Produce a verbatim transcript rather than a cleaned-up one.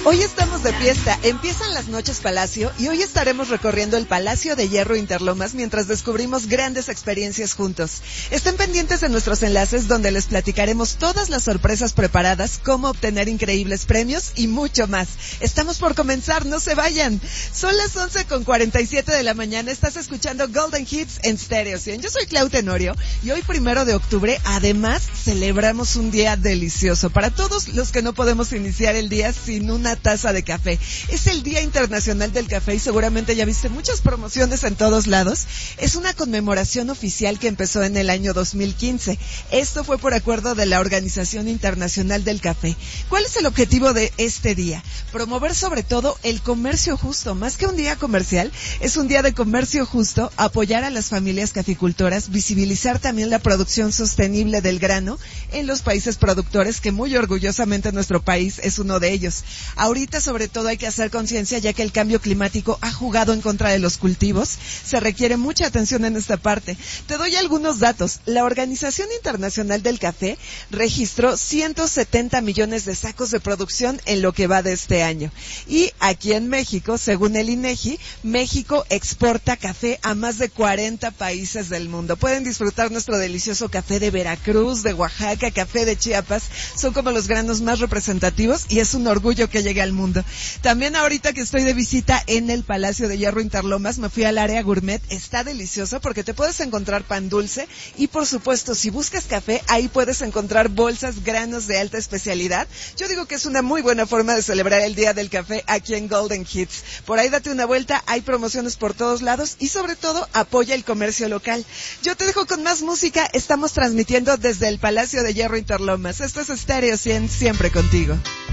Hoy estamos de fiesta, empiezan las noches Palacio y hoy estaremos recorriendo el Palacio de Hierro Interlomas mientras descubrimos grandes experiencias juntos. Estén pendientes de nuestros enlaces donde les platicaremos todas las sorpresas preparadas, cómo obtener increíbles premios y mucho más. Estamos por comenzar, no se vayan. Son las once con cuarenta y siete de la mañana, estás escuchando Golden Hits en Stereo cien. Yo soy Clau Tenorio y hoy primero de octubre además celebramos un día delicioso para todos los que no podemos iniciar el día sin una taza de café. Es el Día Internacional del Café y seguramente ya viste muchas promociones en todos lados. Es una conmemoración oficial que empezó en el año dos mil quince. Esto fue por acuerdo de la Organización Internacional del Café. ¿Cuál es el objetivo de este día? Promover sobre todo el comercio justo. Más que un día comercial, es un día de comercio justo, apoyar a las familias caficultoras, visibilizar también la producción sostenible del grano en los países productores, que muy orgullosamente nuestro país es uno de ellos. Ahorita sobre todo hay que hacer conciencia ya que el cambio climático ha jugado en contra de los cultivos. Se requiere mucha atención en esta parte. Te doy algunos datos. La Organización Internacional del Café registró ciento setenta millones de sacos de producción en lo que va de este año. Y aquí en México, según el INEGI, México exporta café a más de cuarenta países del mundo. Pueden disfrutar nuestro delicioso café de Veracruz, de Oaxaca, café de Chiapas. Son como los granos más representativos y es un orgullo que llegue al mundo. También ahorita que estoy de visita en el Palacio de Hierro Interlomas, me fui al área gourmet. Está delicioso porque te puedes encontrar pan dulce y por supuesto, si buscas café, ahí puedes encontrar bolsas, granos de alta especialidad. Yo digo que es una muy buena forma de celebrar el Día del Café aquí en Golden Hits. Por ahí date una vuelta, hay promociones por todos lados y sobre todo apoya el comercio local. Yo te dejo con más música, estamos transmitiendo desde el Palacio de Hierro Interlomas. Esto es Stereo cien, siempre contigo.